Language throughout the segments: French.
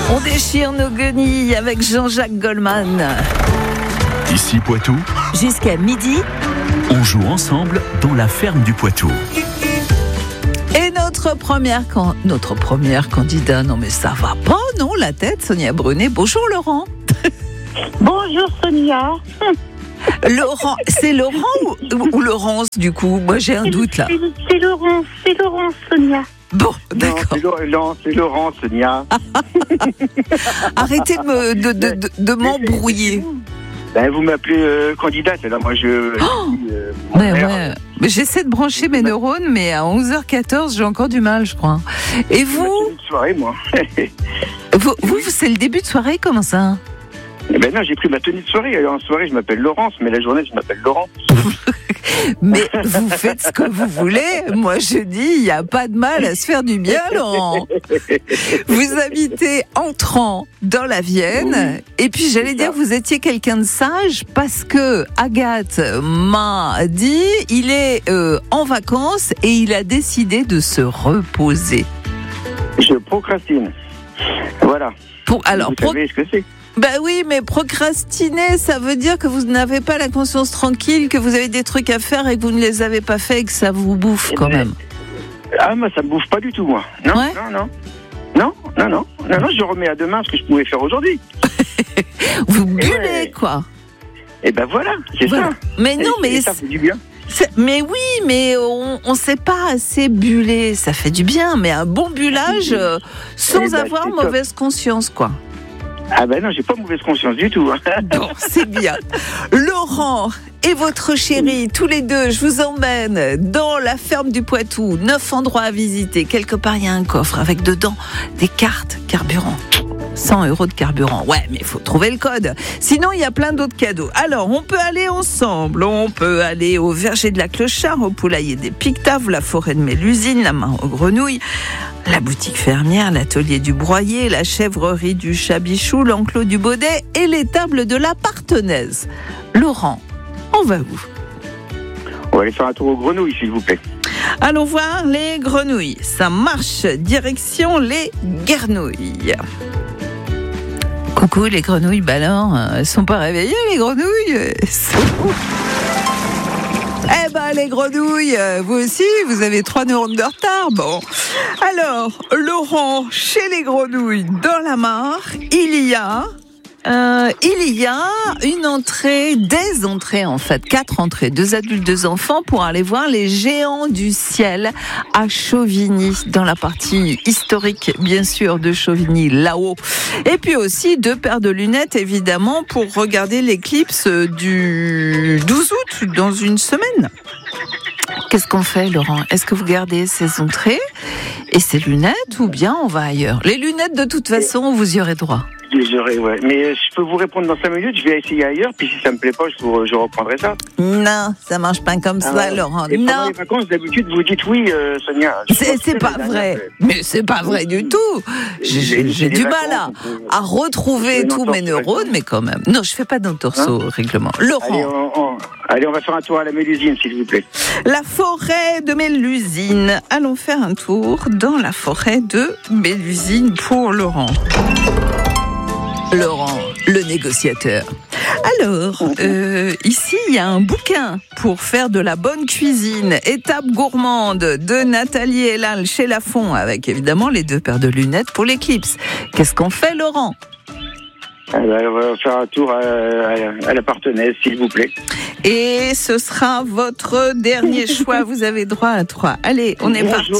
On déchire nos guenilles avec Jean-Jacques Goldman. Ici Poitou, Jusqu'à midi. on joue ensemble dans la ferme du Poitou. Et notre première candidat, non mais ça va pas, non, la tête, Sonia Brunet. Bonjour Laurent. Bonjour Sonia. Laurent, c'est Laurent ou Laurence du coup? Moi j'ai un doute là. C'est Laurent Sonia. Bon, d'accord. Non, c'est Laurent, Sonia. Arrêtez de m'embrouiller. Ben, vous m'appelez candidate, alors moi je... Ouais. J'essaie de brancher mes neurones, mais à 11h14, j'ai encore du mal, je crois. Et vous, Une soirée, moi. vous, c'est le début de soirée, comment ça? Eh ben non, j'ai pris ma tenue de soirée. Alors, en soirée, je m'appelle Laurence, mais la journée, je m'appelle Laurent. Mais vous faites ce que vous voulez. Moi, je dis, il n'y a pas de mal à se faire du bien, Laurent. Vous habitez Entrant, dans la Vienne. Et puis, j'allais dire, vous étiez quelqu'un de sage parce que Agathe m'a dit, il est en vacances et il a décidé de se reposer. Je procrastine. Voilà. Vous savez ce que c'est? Ben oui, mais procrastiner, ça veut dire que vous n'avez pas la conscience tranquille, que vous avez des trucs à faire et que vous ne les avez pas faits et que ça vous bouffe quand même. Ah, moi, ça me bouffe pas du tout, moi. Non, ouais. Non, je remets à demain ce que je pouvais faire aujourd'hui. Vous bullez, quoi. Et ben voilà, c'est ça. Mais non, mais ça fait du bien. Mais oui, mais on sait pas assez buller, ça fait du bien, mais un bon bullage sans avoir mauvaise conscience, quoi. Ah ben non, j'ai pas mauvaise conscience du tout. Bon, c'est bien. Laurent et votre chérie, tous les deux, je vous emmène dans la ferme du Poitou. 9 endroits à visiter. Quelque part, il y a un coffre avec dedans des cartes carburant. 100 € de carburant. Ouais, mais il faut trouver le code. Sinon, il y a plein d'autres cadeaux. Alors, on peut aller ensemble. On peut aller au verger de la Clochard, au poulailler des Pictaves, la forêt de Mélusine, la mare aux grenouilles, la boutique fermière, l'atelier du broyer, la chèvrerie du Chabichou, l'enclos du Baudet et les tables de la Partenaise. Laurent, on va où? On va aller faire un tour aux grenouilles, s'il vous plaît. Allons voir les grenouilles. Ça marche. Direction les Guernouilles. Coucou les grenouilles, bah alors, elles sont pas réveillées les grenouilles? Eh ben les grenouilles, vous aussi, vous avez 3 neurones de retard. Bon, alors, Laurent, chez les grenouilles, dans la mare, il y a une entrée, des entrées en fait, 4 entrées, 2 adultes, 2 enfants pour aller voir les géants du ciel à Chauvigny, dans la partie historique bien sûr de Chauvigny, là-haut. Et puis aussi 2 paires de lunettes évidemment pour regarder l'éclipse du 12 août dans une semaine. Qu'est-ce qu'on fait, Laurent? Est-ce que vous gardez ces entrées et ces lunettes ou bien on va ailleurs? Les lunettes, de toute façon, vous y aurez droit. Ouais. Mais je peux vous répondre dans 5 minutes, je vais essayer ailleurs, puis si ça me plaît pas, je reprendrai ça. Non, ça marche pas comme ça, Laurent. Et non. Pendant les vacances, d'habitude, vous dites oui, Sonia. C'est pas vrai. Mais c'est pas vrai du tout. J'ai du mal à retrouver tous mes neurones, mais quand même. Non, je fais pas d'entorse au règlement. Laurent. Allez, on va faire un tour à la Mélusine, s'il vous plaît. La forêt de Mélusine. Allons faire un tour dans la forêt de Mélusine pour Laurent. Laurent, le négociateur. Alors, ici, il y a un bouquin pour faire de la bonne cuisine. Étape gourmande de Nathalie Elal chez Lafont, avec évidemment les 2 paires de lunettes pour l'éclipse. Qu'est-ce qu'on fait, Laurent? On va faire un tour à la Partenaise, s'il vous plaît. Et ce sera votre dernier choix. Vous avez droit à 3. Allez, on est parti.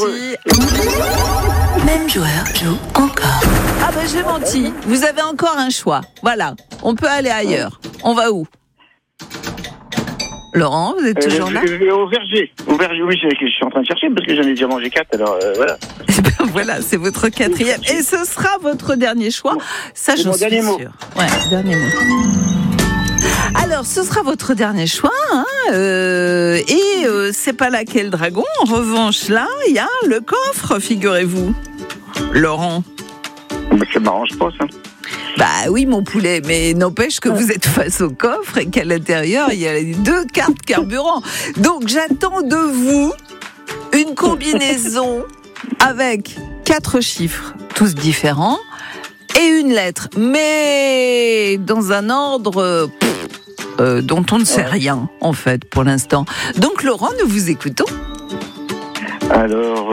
Même joueur joue encore. Ah ben j'ai menti. Vous avez encore un choix. Voilà. On peut aller ailleurs. On va où? Laurent, vous êtes toujours là? Au verger. Au verger, oui, je suis en train de chercher parce que j'en ai déjà mangé 4, alors voilà. Voilà, c'est votre 4e. Et ce sera votre dernier choix. Ça, j'en suis sûre. Ouais, dernier mot. Alors, ce sera votre dernier choix, hein, c'est pas là qu'est le dragon. En revanche, là, il y a le coffre, figurez-vous. Laurent. Bah, ça m'arrange pas, ça. Bah oui, mon poulet, mais n'empêche que vous êtes face au coffre et qu'à l'intérieur, il y a les 2 cartes carburant. Donc, j'attends de vous une combinaison avec 4 chiffres, tous différents, et une lettre, mais dans un ordre dont on ne sait rien, en fait, pour l'instant. Donc, Laurent, nous vous écoutons. Alors,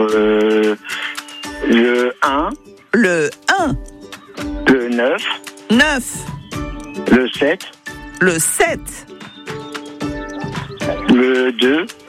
le 1. Le 1. Le 9. 9. Le 7. Le 7. Le 2.